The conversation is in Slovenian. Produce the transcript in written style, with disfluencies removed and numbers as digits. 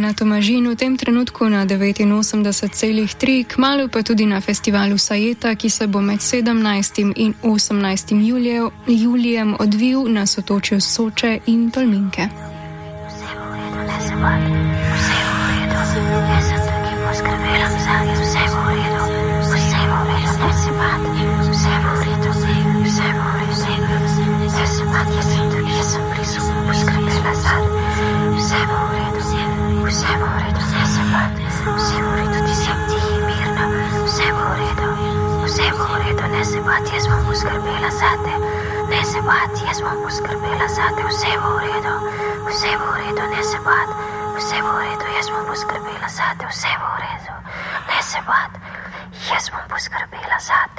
na Tomažin, v tem trenutku na 89,3, kmalu pa tudi na festivalu Sajeta, ki se bo med 17. in 18. julijem odvil na sotočju Soče in Tolminke. Jaz bom poskrbela zate.